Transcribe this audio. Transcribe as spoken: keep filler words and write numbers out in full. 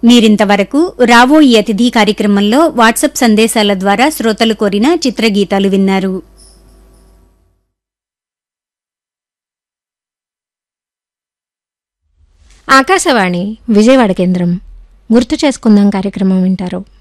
మీరింతవరకు రావోయి అతిథి కార్యక్రమంలో వాట్సాప్ సందేశాల ద్వారా శ్రోతలు కోరిన చిత్రగీతాలు విన్నారు. ఆకాశవాణి విజయవాడ కేంద్రం గుర్తు చేసుకుందాం కార్యక్రమం వింటారు.